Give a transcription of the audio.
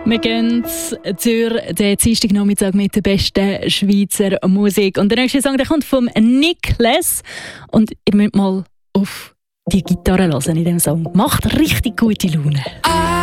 Wir gehen durch den Dienstagnachmittag mit der besten Schweizer Musik. Und der nächste Song der kommt vom Niklas. Und ihr müsst mal auf die Gitarre hören in diesem Song. Macht richtig gute Laune.